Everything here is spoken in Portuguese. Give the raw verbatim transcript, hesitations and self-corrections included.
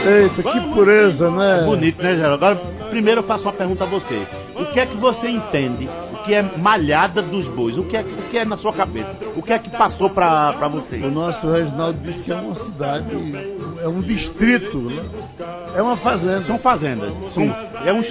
Eita, que pureza, né? É bonito, né, Geraldo? Agora, primeiro eu faço uma pergunta a você. O que é que você entende? O que é malhada dos bois? O que é, o que é na sua cabeça? O que é que passou pra, pra você? O nosso Reginaldo disse que é uma cidade, é um distrito, né? É uma fazenda. São fazendas. São, é um